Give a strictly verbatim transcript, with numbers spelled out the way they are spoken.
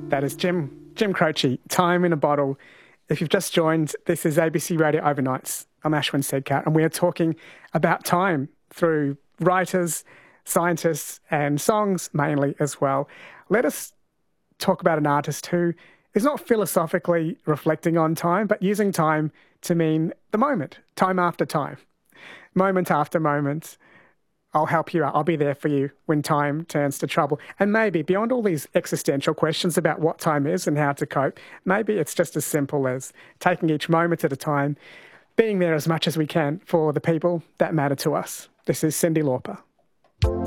That is Jim Jim Croce, Time in a Bottle. If you've just joined, this is A B C Radio Overnights. I'm Ashwin Sedkat, and we are talking about time through writers, scientists, and songs mainly as well. Let us talk about an artist who is not philosophically reflecting on time, but using time to mean the moment, time after time, moment after moment. I'll help you out. I'll be there for you when time turns to trouble. And maybe beyond all these existential questions about what time is and how to cope, maybe it's just as simple as taking each moment at a time, being there as much as we can for the people that matter to us. This is Cyndi Lauper.